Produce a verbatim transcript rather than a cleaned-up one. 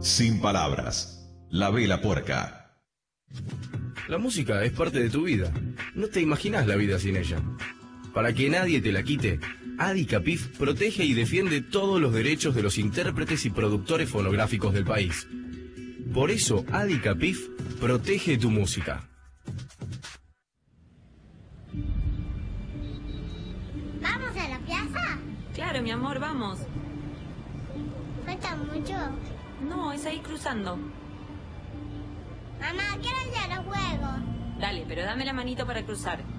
Sin palabras, La Vela Puerca. La música es parte de tu vida. No te imaginas la vida sin ella. Para que nadie te la quite, Adicapif protege y defiende todos los derechos de los intérpretes y productores fonográficos del país. Por eso, Adicapif protege tu música. ¿Vamos a la plaza? Claro, mi amor, vamos. ¿Falta mucho? No, es ahí cruzando. Mamá, quiero ir a los juegos. Dale, pero dame la manito para cruzar.